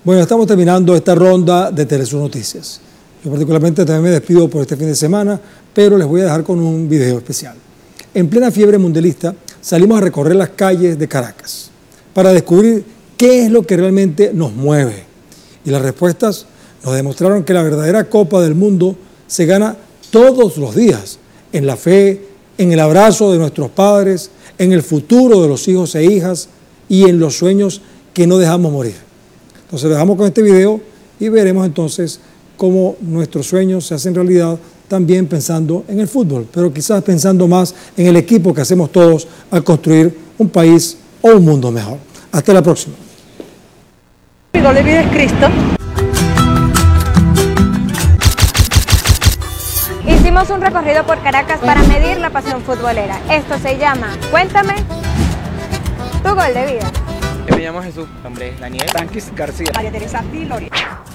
Bueno, estamos terminando esta ronda de Telesur Noticias. Yo particularmente también me despido por este fin de semana, pero les voy a dejar con un video especial. En plena fiebre mundialista salimos a recorrer las calles de Caracas para descubrir qué es lo que realmente nos mueve. Y las respuestas nos demostraron que la verdadera Copa del Mundo se gana todos los días, en la fe, en el abrazo de nuestros padres, en el futuro de los hijos e hijas y en los sueños que no dejamos morir. Entonces, les dejamos con este video y veremos entonces cómo nuestros sueños se hacen realidad también pensando en el fútbol, pero quizás pensando más en el equipo que hacemos todos al construir un país o un mundo mejor. Hasta la próxima. Mi gol de vida es Cristo. Hicimos un recorrido por Caracas para medir la pasión futbolera. Esto se llama Cuéntame tu gol de vida. Me llamo Jesús. Mi nombre es Daniel Franquis García. María Teresa Filori.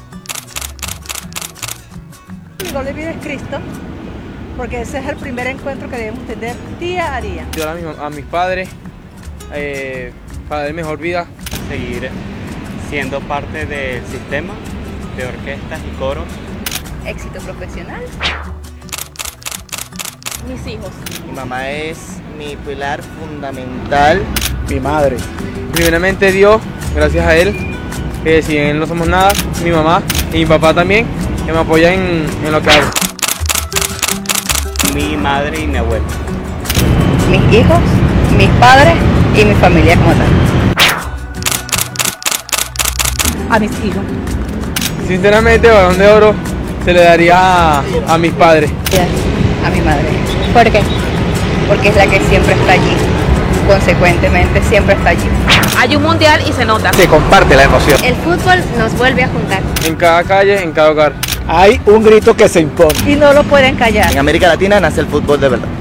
Mi gol de vida es Cristo, porque ese es el primer encuentro que debemos tener día a día. Yo a mis padres para dar mejor vida. Seguir siendo parte del sistema de orquestas y coros. Éxito profesional. Mis hijos. Mi mamá es mi pilar fundamental. Mi madre. Primeramente Dios, gracias a Él, que si en Él no somos nada, mi mamá y mi papá también, que me apoyan en lo que hago. Mi madre y mi abuelo. Mis hijos, mis padres y mi familia como tal. A mis hijos. Sinceramente, el Balón de Oro se le daría a mis padres. A mi madre. ¿Por qué? Porque es la que siempre está allí. Consecuentemente siempre está allí. Hay un mundial y se nota. Se comparte la emoción. El fútbol nos vuelve a juntar. En cada calle, en cada hogar. Hay un grito que se impone. Y no lo pueden callar. En América Latina nace el fútbol de verdad.